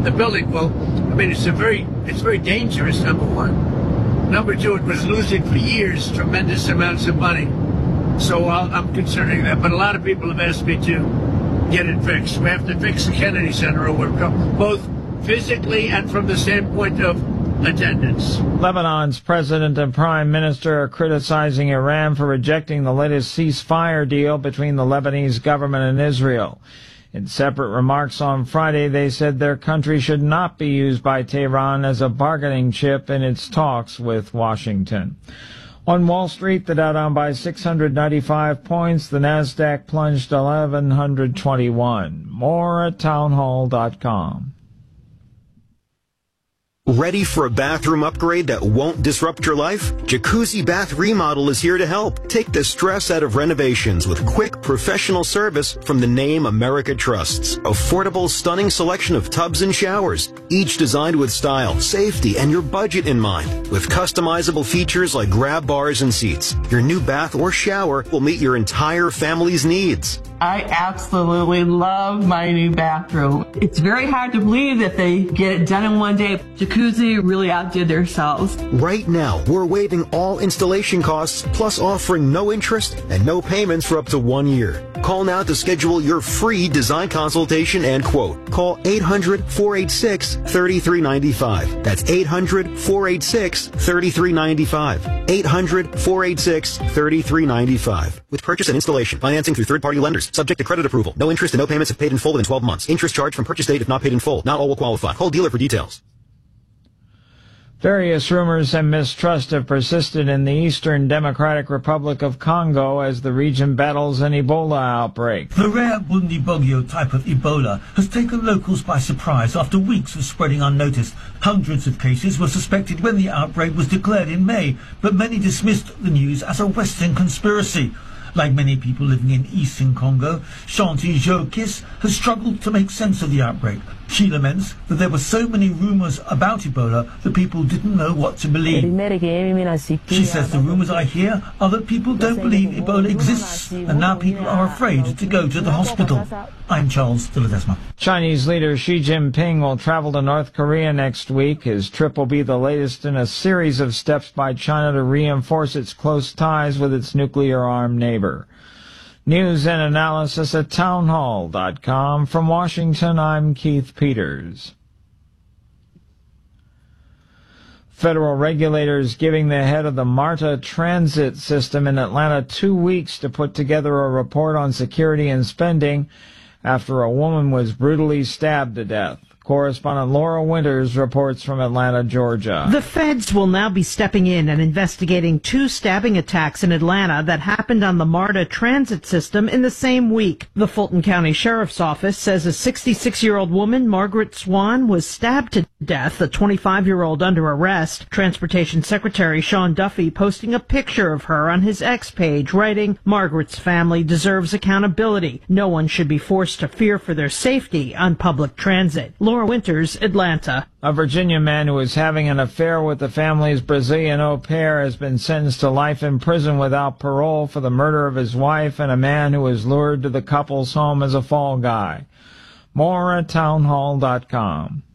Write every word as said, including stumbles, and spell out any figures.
the building. Well, I mean, it's a very, it's very dangerous, number one. Number two, it was losing for years tremendous amounts of money. So I'll, I'm considering that. But a lot of people have asked me to get it fixed. We have to fix the Kennedy Center over, both physically and from the standpoint of attendance. Lebanon's president and prime minister are criticizing Iran for rejecting the latest ceasefire deal between the Lebanese government and Israel. In separate remarks on Friday, they said their country should not be used by Tehran as a bargaining chip in its talks with Washington. On Wall Street, the Dow down by six hundred ninety-five points. The Nasdaq plunged eleven twenty-one. More at townhall dot com. Ready for a bathroom upgrade that won't disrupt your life? Jacuzzi Bath Remodel is here to help. Take the stress out of renovations with quick, professional service from the name America trusts. Affordable, stunning selection of tubs and showers, each designed with style, safety, and your budget in mind. With customizable features like grab bars and seats, your new bath or shower will meet your entire family's needs. I absolutely love my new bathroom. It's very hard to believe that they get it done in one day. Jacuzzi really outdid themselves. Right now, we're waiving all installation costs, plus offering no interest and no payments for up to one year. Call now to schedule your free design consultation and quote. Call eight hundred, four eight six, three three nine five. That's eight hundred, four eight six, three three nine five. eight hundred, four eight six, three three nine five. With purchase and installation, financing through third-party lenders, subject to credit approval. No interest and no payments if paid in full within twelve months. Interest charged from purchase date if not paid in full. Not all will qualify. Call dealer for details. Various rumors and mistrust have persisted in the Eastern Democratic Republic of Congo as the region battles an Ebola outbreak. The rare Bundibugyo type of Ebola has taken locals by surprise after weeks of spreading unnoticed. Hundreds of cases were suspected when the outbreak was declared in May, but many dismissed the news as a Western conspiracy. Like many people living in eastern Congo, Shanti Jokis has struggled to make sense of the outbreak. She laments that there were so many rumors about Ebola that people didn't know what to believe. She says the rumors I hear are that people don't believe Ebola exists, and now people are afraid to go to the hospital. I'm Charles de Ledesma. Chinese leader Xi Jinping will travel to North Korea next week. His trip will be the latest in a series of steps by China to reinforce its close ties with its nuclear-armed neighbor. News and analysis at townhall dot com. From Washington, I'm Keith Peters. Federal regulators giving the head of the MARTA transit system in Atlanta two weeks to put together a report on security and spending after a woman was brutally stabbed to death. Correspondent Laura Winters reports from Atlanta, Georgia. The feds will now be stepping in and investigating two stabbing attacks in Atlanta that happened on the MARTA transit system in the same week. The Fulton County Sheriff's Office says a sixty-six-year-old woman, Margaret Swan, was stabbed to death, a twenty-five-year-old under arrest. Transportation Secretary Sean Duffy posting a picture of her on his X page, writing, "Margaret's family deserves accountability. No one should be forced to fear for their safety on public transit." Laura Winters, Atlanta. A Virginia man who was having an affair with the family's Brazilian au pair has been sentenced to life in prison without parole for the murder of his wife and a man who was lured to the couple's home as a fall guy. More at townhall dot com.